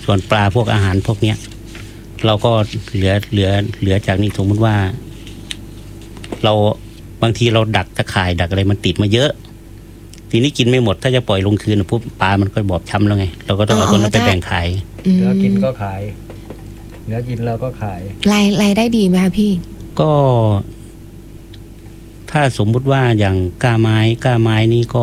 ส่วนปลาพวกอาหารพวกเนี้ยเราก็เหลือจากนี้สมมติว่าเราบางทีเราดักตะข่ายดักอะไรมันติดมาเยอะทีนี้กินไม่หมดถ้าจะปล่อยลงคืนปุ๊บปลามันก็บอบช้ำแล้วไงเราก็ต้องเอาตัวนั้นไปแบ่งขายเหลือกินก็ขายเหลือกินเราก็ขายรายได้ดีไหมคะพี่ก็ถ้าสมมุติว่าอย่างกล้าไม้นี่ก็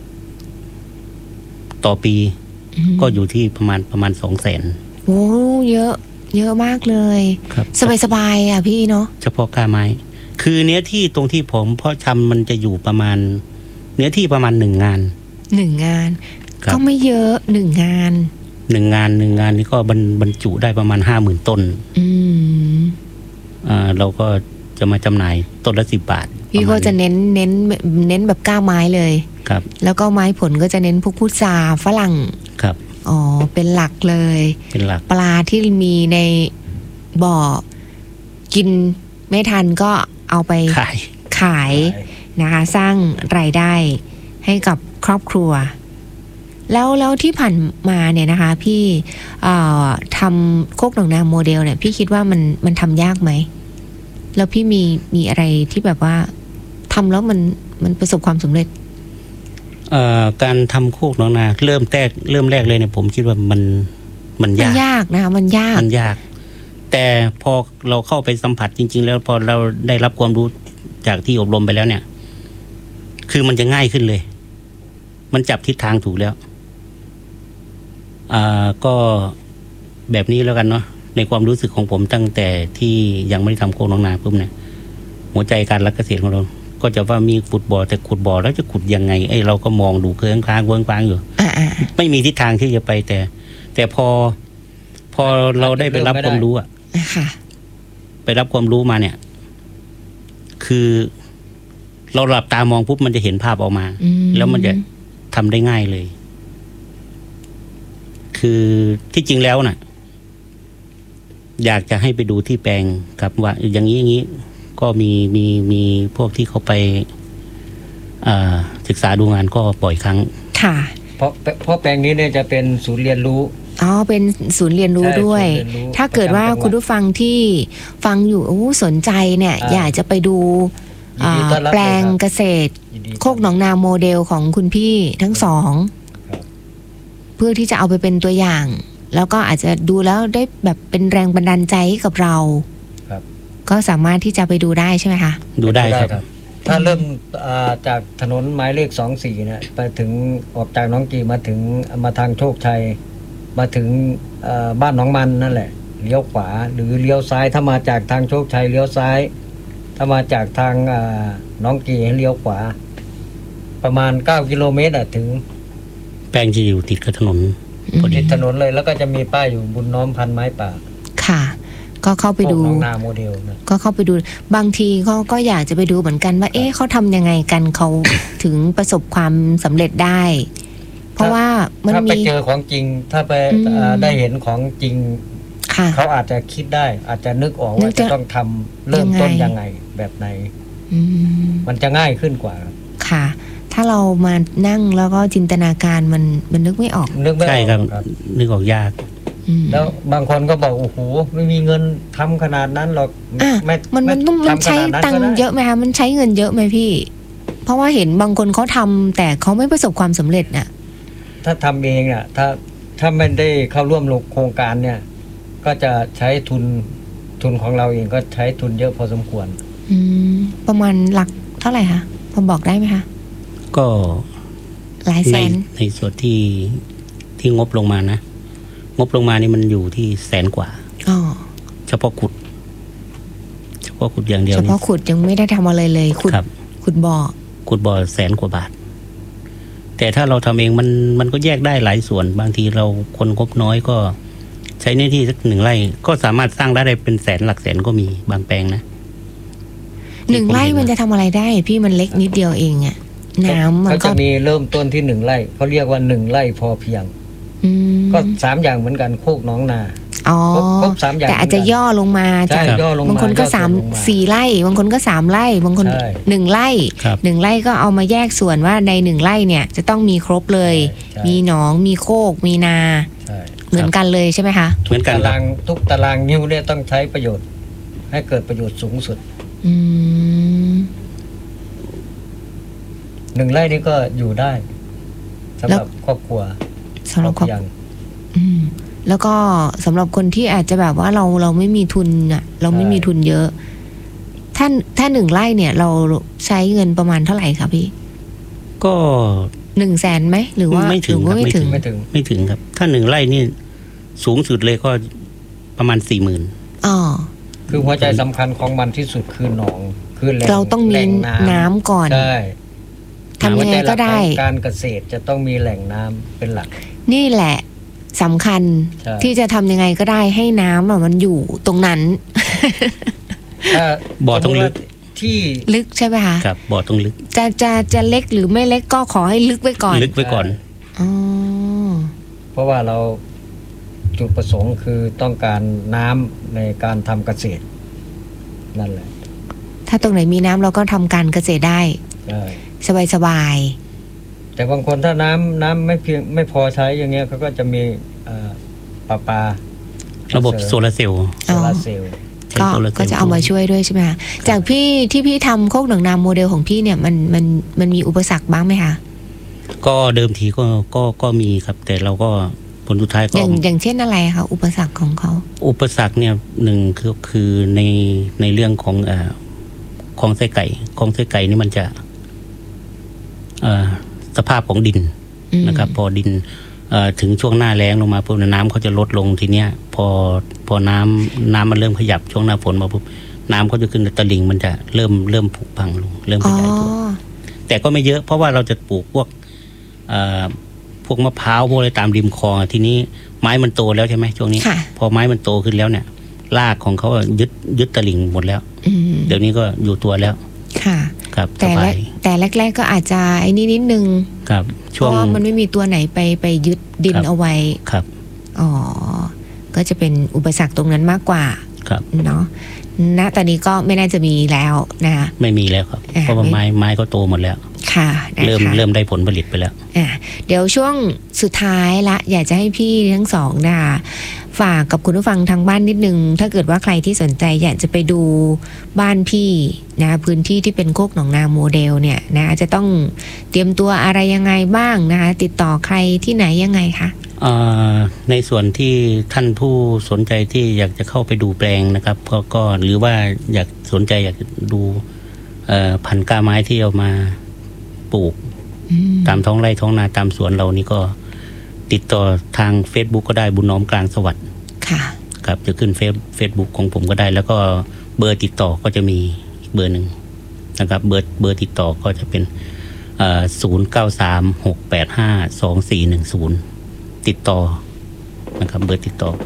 ต่อปีก็อยู่ที่ประมาณ200,000 โอ้เยอะมากเลยครับสบายอ่ะพี่เนาะเฉพาะกล้าไม้คือเนื้อที่ตรงที่ผมเพาะชำมันจะอยู่ประมาณเนื้อที่ประมาณ1 งานก็ไม่เยอะ1 งานนี่ก็บรรจุได้ประมาณ 50,000 ต้นเราก็จะมาจำหน่ายต้นละ10 บาทพี่ก็จะเน้นแบบก้าไม้เลยครับแล้วก็ไม้ผลก็จะเน้นพวกพุทราฝรั่งครับอ๋อเป็นหลักเลยเป็นหลักปลาที่มีในบ่อกินไม่ทันก็เอาไปขายนะคะสร้างรายได้ให้กับครอบครัวแล้วที่ผ่านมาเนี่ยนะคะพี่ทำโคกหนองนาโมเดลเนี่ยพี่คิดว่ามันทำยากไหมแล้วพี่มีอะไรที่แบบว่าทำแล้วมันประสบความสำเร็จการทำโคกหนองนาเริ่มแรกเลยเนี่ยผมคิดว่ามันยากนะคะมันยากแต่พอเราเข้าไปสัมผัสจริงๆแล้วพอเราได้รับความรู้จากที่อบรมไปแล้วเนี่ยคือมันจะง่ายขึ้นเลยมันจับทิศทางถูกแล้วก็แบบนี้แล้วกันเนาะในความรู้สึกของผมตั้งแต่ที่ยังไม่ได้ทำโคกหนองนาปุ๊บเนี่ยหัวใจการรักเกษตรของเราก็จะว่ามีขุดบ่อแต่ขุดบ่อแล้วจะขุดยังไงเราก็มองดูเครื่องค้างเวิ้งคว้างอยู่ไม่มีทิศทางที่จะไปแต่พอเราได้ไปรับความรู้ไปรับความรู้มาเนี่ยคือเราหลับตามองปุ๊บมันจะเห็นภาพออกมาแล้วมันจะทำได้ง่ายเลยคือที่จริงแล้วน่ะอยากจะให้ไปดูที่แปลงกับว่าอย่างนี้ก็มีพวกที่เขาไปศึกษาดูงานก็ปล่อยครั้งค่ะเพราะแปลงนี้เนี่ยจะเป็นศูนย์เรียนรู้เป็นศูนย์เรียนรู้ด้วยถ้าเกิดว่าคุณผู้ฟังที่ฟังอยู่สนใจเนี่ยอยากจะไปดูแปลงเกษตรโคกหนองนาโมเดลของคุณพี่ทั้งสองเพื่อที่จะเอาไปเป็นตัวอย่างแล้วก็อาจจะดูแล้วได้แบบเป็นแรงบันดาลใจให้กับเราก็สามารถที่จะไปดูได้ใช่ไหมคะดูได้ครับถ้าเริ่มจากถนนหมายเลข24เนี่ยไปถึงออกจากหนองกี่มาทางโชคชัยมาถึงบ้านหนองมันนั่นแหละเลี้ยวขวาหรือเลี้ยวซ้ายถ้ามาจากทางโชคชัยเลี้ยวซ้ายถ้ามาจากทางหนองกี่ให้เลี้ยวขวาประมาณ9 กิโลเมตรถึงแปลงจะอยู่ติดกับถนนติดถนนเลยแล้วก็จะมีป้ายอยู่บุญน้อมพันไม้ป่าค่ะก็เข้าไปดูหน้าโมเดลนะก็เข้าไปดูบางทีก็อยากจะไปดูเหมือนกันว่าเขาทำยังไงกันเขาถึงประสบความสำเร็จได้เพราะว่ามันถ้าไปเจอของจริงถ้าไปได้เห็นของจริงเขาอาจจะคิดได้อาจจะนึกออกว่าจะต้องทำเริ่มต้นยังไงแบบไหนมันจะง่ายขึ้นกว่าค่ะถ้าเรามานั่งแล้วก็จินตนาการมันนึกไม่ออกใช่ครับนึกออกยากแล้วบางคนก็บอกโอ้โหไม่มีเงินทำขนาดนั้นหรอกมันใช้ตังค์เยอะไหมคะมันใช้เงินเยอะไหมพี่เพราะว่าเห็นบางคนเขาทำแต่เขาไม่ประสบความสำเร็จน่ะถ้าทำเองอ่ะถ้าไม่ได้เข้าร่วมโครงการเนี่ยก็จะใช้ทุนของเราเองก็ใช้ทุนเยอะพอสมควรประมาณหลักเท่าไหร่คะพอบอกได้ไหมคะก็หลายแสนในส่วนที่งบลงมานะงบลงมานี่มันอยู่ที่100,000 กว่าเฉพาะขุดอย่างเดียวเฉพาะขุดยังไม่ได้ทำอะไรเลยขุดบ่อ 100,000 กว่าบาทแต่ถ้าเราทำเองมันก็แยกได้หลายส่วนบางทีเราคนงบน้อยก็ใช้เนื้อที่สัก1 ไร่ก็สามารถสร้างได้เป็นแสนหลักแสนก็มีบางแปลงนะ 1 ไร่มันจะทำอะไรได้พี่มันเล็กนิดเดียวเองอะน้ำมันก็จะมีเริ่มต้นที่1 ไร่เขาเรียกว่า1 ไร่พอเพียงก็3 อย่างเหมือนกันโคกหนองนาครบ3 อย่างแต่อาจจะย่อลงมาจากบางคนก็4 ไร่บางคนก็3 ไร่บางคน1 ไร่1 ไร่ก็เอามาแยกส่วนว่าใน1 ไร่เนี่ยจะต้องมีครบเลยมีหนองมีโคกมีนาเหมือนกันเลยใช่ไหมคะเหมือนกันครับทุกตารางนิ้วเนี่ยต้องใช้ประโยชน์ ให้เกิดประโยชน์สูงสุดอืม 1 ไร่นี่ก็อยู่ได้สำหรับครอบครัวสำหรับครอบเพียงแล้วก็สำหรับคนที่อาจจะแบบว่าเราไม่มีทุนอ่ะ เราไม่มีทุนเยอะ ถ้า1 ไร่เนี่ย เราใช้เงินประมาณเท่าไหร่คะพี่ก็ 100,000ไหมหรือว่าไม่ถึงหรือครัว่าบไม่ถึงไม่ถึงไม่ถึงครับ ถ้า1 ไร่นี่สูงสุดเลยก็ประมาณ 40,000 อ๋อคือหัวใจสำคัญของมันที่สุดคือหนองคือแหล่งเราต้องมีแหล่งน้ำก่อนใช่ทำยังไงก็ได้หัวใจหลัของการเกษตรจะต้องมีแหล่งน้ำเป็นหลักนี่แหละสำคัญใช่ที่จะทำยังไงก็ได้ให้น้ำอะมันอยู่ตรงนั้นถ้าบ่อต้องลึกที่ลึกใช่ไหมคะครับบ่อต้องลึกจะเล็กหรือไม่เล็กก็ขอให้ลึกไว้ก่อนลึกไว้ก่อนอ๋อเพราะว่าเราจุดประสงค์คือต้องการน้ำในการทำเกษตร นั่นแหละถ้าตรงไหนมีน้ำเราก็ทำการเกษตรได้ใช่สบายแต่บางคนถ้าน้ำไม่พอใช้อย่างเงี้ยเขาก็จะมีประปาระบบโซลาร์เซลล์โซลาร์เซลล์ใช้ๆก็โซลาร์เซลล์ก็จะเอามาช่วยด้วยใช่ไหมคะจากที่พี่ทำโคกหนองนาโมเดลของพี่เนี่ยมันมีอุปสรรคบ้างไหมคะก็เดิมทีก็มีครับ แต่เราก็ผลสุดท้ายก็อย่างเช่นอะไรคะอุปสรรคของเขาอุปสรรคเนี่ยหนึ่งคือในเรื่องของของไส้ไก่ของไส้ไก่นี่มันจะสภาพของดินนะครับ พอดินถึงช่วงหน้าแล้งลงมาปุ๊บน้ำเขาจะลดลงทีเนี้ย พอน้ำมันเริ่มขยับช่วงหน้าฝนมาปุ๊บน้ำเขาจะขึ้นตลิ่งมันจะเริ่มผุพังลงเริ่มขอ๋อยายตัวแต่ก็ไม่เยอะเพราะว่าเราจะปลูกพวกมะพร้าวพวกอะไรตามริมคลองทีนี้ไม้มันโตแล้วใช่ไหมช่วงนี้ค่ะพอไม้มันโตขึ้นแล้วเนี่ยรากของเขายึดตลิ่งหมดแล้ว เดี๋ยวนี้ก็อยู่ตัวแล้วค่ะครับสแต่บายแรกๆก็อาจจะไอ้นิดนึงครับเพช่วงราะว่ามันไม่มีตัวไหนไปยึดดินครับเอาไว้ครับอ๋อ ก็จะเป็นอุปสรรคตรงนั้นมากกว่าครับเนาะ ณ ตอนนี้ก็ไม่น่าจะมีแล้วนะคะไม่มีแล้วครับ เพราะว่าไม้ก็โตหมดแล้วค่ะนะคะเริ่มได้ผลผลิตไปแล้วเดี๋ยวช่วงสุดท้ายละ อยากจะให้พี่ทั้งสองนะคะฝากกับคุณผู้ฟังทางบ้านนิดนึง ถ้าเกิดว่าใครที่สนใจอยากจะไปดูบ้านพี่นะพื้นที่ที่เป็นโคกหนองนาโมเดลเนี่ยนะจะต้องเตรียมตัวอะไรยังไงบ้างนะคะ ติดต่อใครที่ไหนยังไงคะในส่วนที่ท่านผู้สนใจที่อยากจะเข้าไปดูแปลงนะครับก็หรือว่าอยากสนใจอยากดูพันธุ์กล้าไม้ที่เอามาปลูกตามท้องไร่ท้องนาตามสวนเรานี่ก็ติดต่อทาง Facebook ก็ได้บุญน้อมกลางสวัสดิ์ค่ะครับจะขึ้นเฟซบุ๊กของผมก็ได้ แล้วก็เบอร์ติดต่อก็จะมีอีกเบอร์หนึ่งนะครับเบอร์ติดต่อก็จะเป็น0936852410 ติดต่อนะครับเบอร์ติดต่อ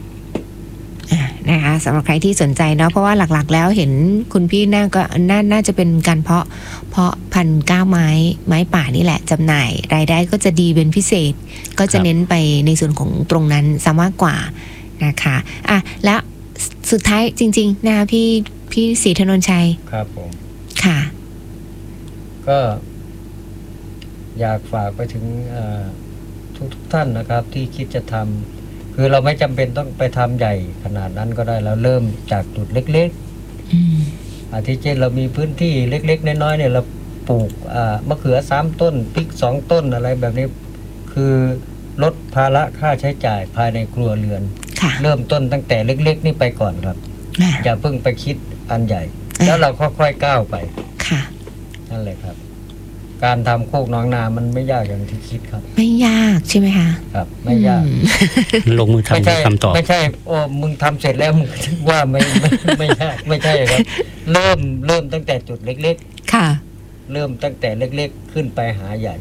นะคะสำหรับใครที่สนใจเนาะเพราะว่าหลักๆ แล้วเห็นคุณพี่น่าจะเป็นการเพาะพันธุ์ก้าไม้ป่านี่แหละจำหน่ายรายได้ก็จะดีเป็นพิเศษ ก็จะเน้นไปในส่วนของตรงนั้นซะมากกว่านะคะแล้วสุดท้ายจริงๆนะคะพี่ศรีธนนชัยครับผมค่ะก็อยากฝากไปถึงทุกท่านนะครับ ที่คิดจะทำคือเราไม่จำเป็นต้องไปทำใหญ่ขนาดนั้นก็ได้เราเริ่มจากจุดเล็กๆอาทิเช่นเรามีพื้นที่เล็กๆน้อยๆเนี่ยเราปลูกมะเขือ3 ต้นพริก2 ต้นอะไรแบบนี้ คือลดภาระค่าใช้จ่ายภายในครัวเรือนค่ะเริ่มต้นตั้งแต่เล็กๆนี่ไปก่อนครับ อย่าเพิ่งไปคิดอันใหญ่ แล้วเราค่อยๆก้าวไปค่ะนั่นแหละครับ การทำโคกหนองนามันไม่ยากอย่างที่คิดครับไม่ยากใช่ไหมคะครับ ไม่ยากลงมือไม่ใช่ทำต่อไม่ใช่โอ้มึงทำเสร็จแล้วมึงว่าไม่ยากไม่ใช่ครับ เริ่มตั้งแต่จุดเล็กค่ะๆ เริ่มตั้งแต่เล็กๆ ขึ้นไปหาใหญ่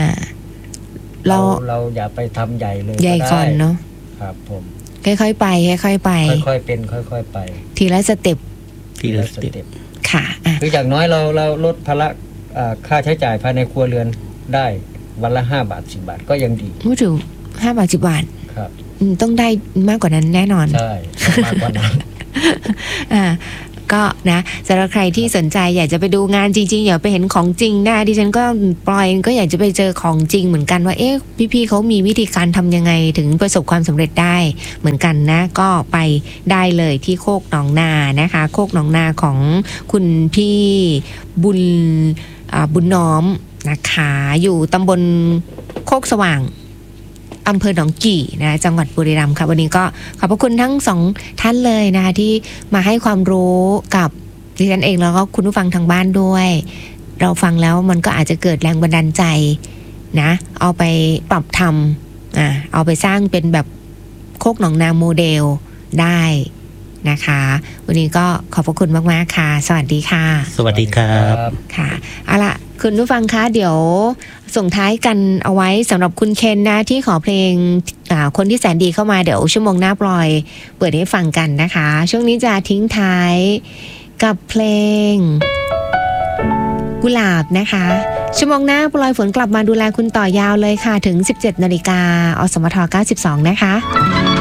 เราอย่าไปทำใหญ่เลยใหญ่ก่อนเนาะครับผมค่อยๆไปค่อยๆไปค่อยๆเป็นค่อยๆไปทีละสเต็ปที่ละสเต็ปค่ะคืออย่างน้อยเราลดภาระค่าใช้จ่ายภายในครัวเรือนได้วันละ5 บาท 10 บาทก็ยังดีพูดถึง5 บาท 10 บาทครับต้องได้มากกว่านั้นแน่นอนใช่มากกว่านั้นก็นะสำหรับใครที่สนใจอยากจะไปดูงานจริงๆอยากไปเห็นของจริงนะดิฉันก็ปล่อยก็อยากจะไปเจอของจริงเหมือนกันว่าพี่ๆเขามีวิธีการทำยังไงถึงประสบความสำเร็จได้เหมือนกันนะก็ไปได้เลยที่โคกหนองนานะคะโคกหนองนาของคุณพี่บุญน้อมนะคะอยู่ตำบลโคกสว่างอำเภอหนองกี่นะจังหวัดบุรีรัมย์ค่ะวันนี้ก็ขอบพระคุณทั้งสองท่านเลยนะคะที่มาให้ความรู้กับดิฉันเองแล้วก็คุณผู้ฟังทางบ้านด้วยเราฟังแล้วมันก็อาจจะเกิดแรงบันดาลใจนะเอาไปปรับทำเอาไปสร้างเป็นแบบโคกหนองนาโมเดลได้นะคะวันนี้ก็ขอบพระคุณมากๆค่ะสวัสดีค่ะสวัสดีครับค่ะเอาล่ะคุณผู้ฟังคะเดี๋ยวส่งท้ายกันเอาไว้สำหรับคุณเคนนะที่ขอเพลงคนที่แสนดีเข้ามาเดี๋ยวชั่วโมงหน้าปล่อยเปิดให้ฟังกันนะคะช่วงนี้จะทิ้งท้ายกับเพลงกุหลาบนะคะชั่วโมงหน้าปล่อยฝนกลับมาดูแลคุณต่อยาวเลยค่ะถึง 17:00 น.อสมท 92นะคะ